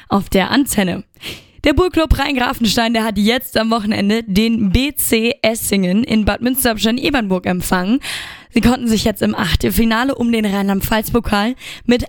auf der Antenne. Der Burgclub Rhein-Grafenstein, der hat jetzt am Wochenende den BC Essingen in Bad Münsterbstein-Ebernburg empfangen. Sie konnten sich jetzt im Achtelfinale um den Rheinland-Pfalz-Pokal mit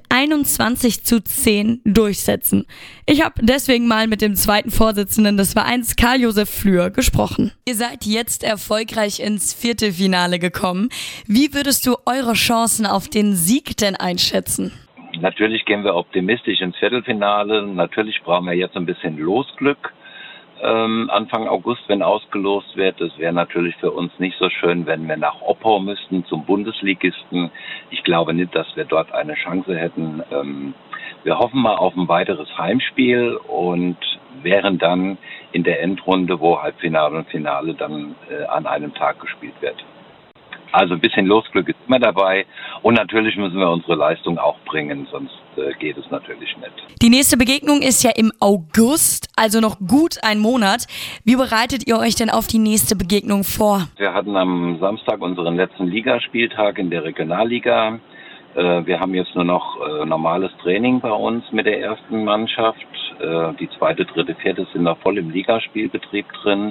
21:10 durchsetzen. Ich habe deswegen mal mit dem zweiten Vorsitzenden des Vereins, Karl-Josef Flür, gesprochen. Ihr seid jetzt erfolgreich ins Viertelfinale gekommen. Wie würdest du eure Chancen auf den Sieg denn einschätzen? Natürlich gehen wir optimistisch ins Viertelfinale. Natürlich brauchen wir jetzt ein bisschen Losglück. Anfang August, wenn ausgelost wird. Es wäre natürlich für uns nicht so schön, wenn wir nach Oppau müssten, zum Bundesligisten. Ich glaube nicht, dass wir dort eine Chance hätten. Wir hoffen mal auf ein weiteres Heimspiel und wären dann in der Endrunde, wo Halbfinale und Finale dann an einem Tag gespielt wird. Also ein bisschen Losglück ist immer dabei und natürlich müssen wir unsere Leistung auch bringen, sonst geht es natürlich nicht. Die nächste Begegnung ist ja im August, also noch gut ein Monat. Wie bereitet ihr euch denn auf die nächste Begegnung vor? Wir hatten am Samstag unseren letzten Ligaspieltag in der Regionalliga. Wir haben jetzt nur noch normales Training bei uns mit der ersten Mannschaft. Die zweite, dritte, vierte sind noch voll im Ligaspielbetrieb drin.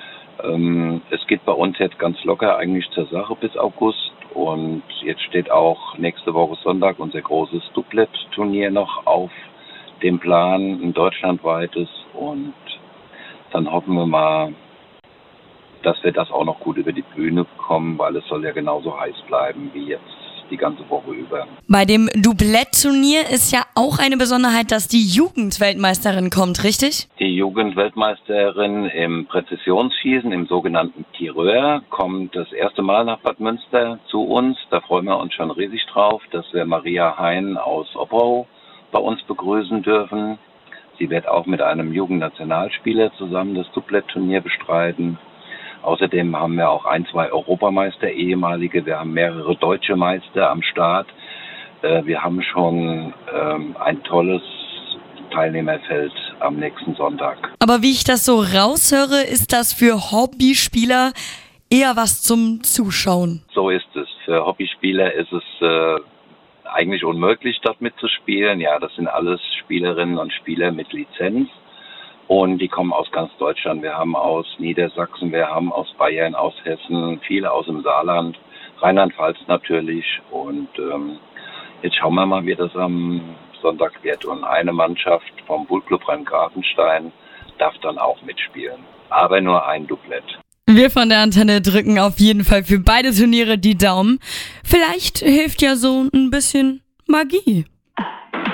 Es geht bei uns jetzt ganz locker eigentlich zur Sache bis August und jetzt steht auch nächste Woche Sonntag unser großes Doublet-Turnier noch auf dem Plan, ein deutschlandweites, und dann hoffen wir mal, dass wir das auch noch gut über die Bühne bekommen, weil es soll ja genauso heiß bleiben wie jetzt die ganze Woche über. Bei dem Doublett-Turnier ist ja auch eine Besonderheit, dass die Jugendweltmeisterin kommt, richtig? Die Jugendweltmeisterin im Präzisionsschießen, im sogenannten Tireur, kommt das erste Mal nach Bad Münster zu uns. Da freuen wir uns schon riesig drauf, dass wir Maria Hein aus Oppau bei uns begrüßen dürfen. Sie wird auch mit einem Jugendnationalspieler zusammen das Doublett-Turnier bestreiten. Außerdem haben wir auch 1, 2 Europameister, ehemalige. Wir haben mehrere deutsche Meister am Start. Wir haben schon ein tolles Teilnehmerfeld am nächsten Sonntag. Aber wie ich das so raushöre, ist das für Hobbyspieler eher was zum Zuschauen. So ist es. Für Hobbyspieler ist es eigentlich unmöglich, dort mitzuspielen. Ja, das sind alles Spielerinnen und Spieler mit Lizenz. Und die kommen aus ganz Deutschland. Wir haben aus Niedersachsen, wir haben aus Bayern, aus Hessen, viele aus dem Saarland, Rheinland-Pfalz natürlich. Und jetzt schauen wir mal, wie das am Sonntag wird. Und eine Mannschaft vom Burgclub Rhein-Grafenstein darf dann auch mitspielen. Aber nur ein Doublett. Wir von der Antenne drücken auf jeden Fall für beide Turniere die Daumen. Vielleicht hilft ja so ein bisschen Magie.